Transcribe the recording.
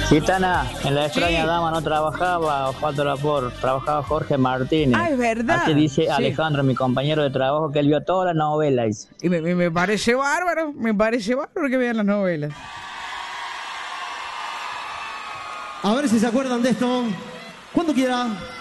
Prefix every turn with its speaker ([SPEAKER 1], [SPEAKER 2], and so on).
[SPEAKER 1] Gitana, en la extraña
[SPEAKER 2] Sí.
[SPEAKER 1] dama no trabajaba Osvaldo Lapor, trabajaba Jorge Martínez.
[SPEAKER 2] Ah, es verdad.
[SPEAKER 1] Aquí dice
[SPEAKER 2] Sí.
[SPEAKER 1] Alejandro, mi compañero de trabajo, que él vio toda la novela. Dice.
[SPEAKER 2] Y me parece bárbaro, que vean las novelas.
[SPEAKER 3] A ver si se acuerdan de esto. Cuando quiera.